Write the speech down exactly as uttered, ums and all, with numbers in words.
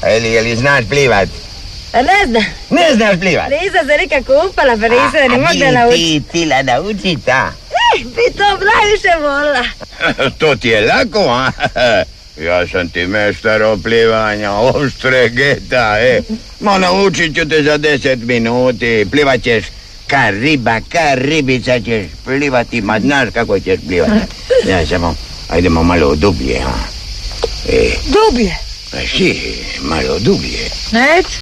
Eli, eli znaš plivat? Ne znam. Ne znaš plivat? Nisam se nikad kupala, pa nisam ni mogla naučiti. Ti, ti la naučit, a? Eh, bi to najviše volila. To ti je lako, a? Ja sam ti meštar oplivanja, oštre geta, e. Ma naučit ću te za deset minuti, plivat ćeš ka riba, ka ribica ćeš plivati, ma znaš kako ćeš plivati. Ja samo, ajdemo malo dublje, a? E. Dublje? Pa si, malo dublje. Neću.